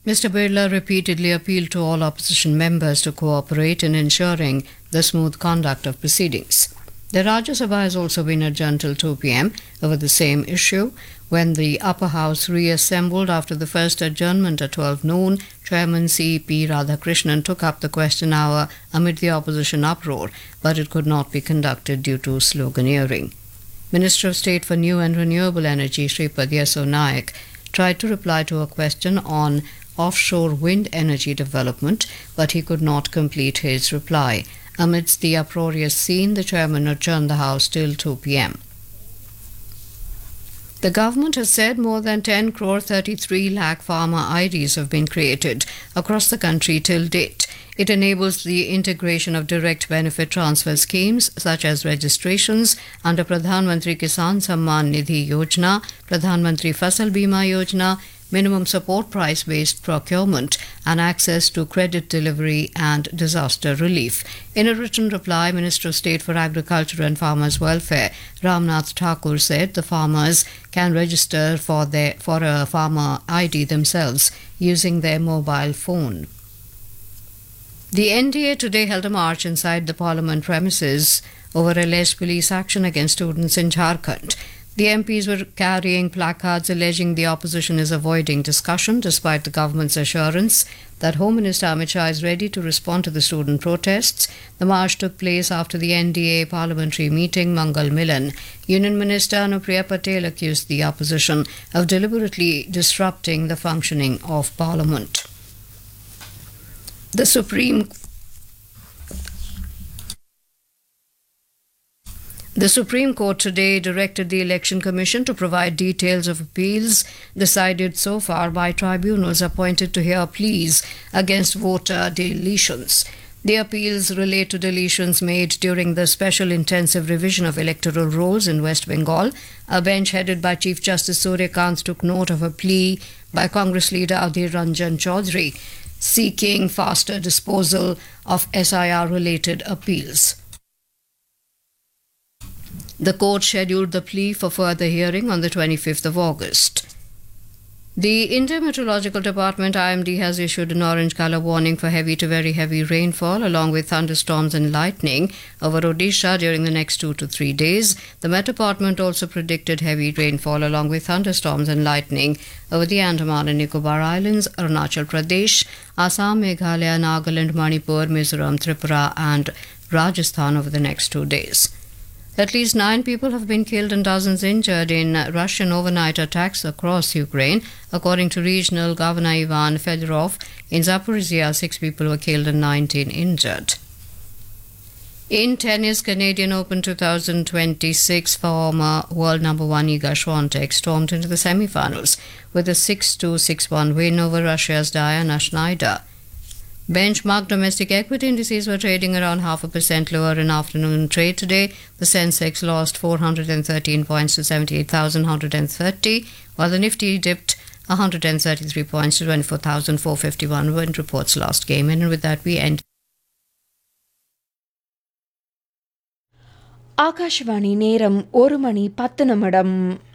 Mr. Birla repeatedly appealed to all opposition members to cooperate in ensuring the smooth conduct of proceedings. The Rajya Sabha has also been adjourned till 2 p.m. over the same issue. When the upper house reassembled after the first adjournment at 12 noon, Chairman C.P. Radhakrishnan took up the question hour amid the opposition uproar, but it could not be conducted due to sloganeering. Minister of State for New and Renewable Energy, Shripad Yesso Naik, tried to reply to a question on offshore wind energy development, but he could not complete his reply. Amidst the uproarious scene, the chairman adjourned the House till 2 p.m. The government has said more than 10 crore 33 lakh farmer IDs have been created across the country till date. It enables the integration of direct benefit transfer schemes such as registrations under Pradhan Mantri Kisan Samman Nidhi Yojana, Pradhan Mantri Fasal Bima Yojana, minimum support price-based procurement and access to credit delivery and disaster relief. In a written reply, Minister of State for Agriculture and Farmers' Welfare, Ramnath Thakur, said the farmers can register for a farmer ID themselves using their mobile phone. The NDA today held a march inside the Parliament premises over alleged police action against students in Jharkhand. The MPs were carrying placards alleging the opposition is avoiding discussion despite the government's assurance that Home Minister Amit Shah is ready to respond to the student protests. The march took place after the NDA parliamentary meeting Mangal Milan. Union Minister Anupriya Patel accused the opposition of deliberately disrupting the functioning of Parliament. The Supreme Court today directed the Election Commission to provide details of appeals decided so far by tribunals appointed to hear pleas against voter deletions. The appeals relate to deletions made during the special intensive revision of electoral rolls in West Bengal. A bench headed by Chief Justice Surya Kant took note of a plea by Congress leader Adhir Ranjan Chaudhary seeking faster disposal of SIR-related appeals. The court scheduled the plea for further hearing on the 25th of August. The Indian Meteorological Department IMD has issued an orange colour warning for heavy to very heavy rainfall along with thunderstorms and lightning over Odisha during the next 2 to 3 days. The Met Department also predicted heavy rainfall along with thunderstorms and lightning over the Andaman and Nicobar Islands, Arunachal Pradesh, Assam, Meghalaya, Nagaland, Manipur, Mizoram, Tripura and Rajasthan over the next 2 days. At least 9 people have been killed and dozens injured in Russian overnight attacks across Ukraine. According to regional governor Ivan Fedorov, in Zaporizhia, 6 people were killed and 19 injured. In tennis, Canadian Open 2026 former world number 1 Iga Swiatek stormed into the semi-finals with a 6-2, 6-1 win over Russia's Diana Schneider. Benchmark domestic equity indices were trading around 0.5% lower in afternoon trade today. The Sensex lost 413 points to 78,130, while the Nifty dipped 133 points to 24,451 when reports last came in. And with that, we end. Akashvani நேரம் 1 மணி 10 நிமிடம்.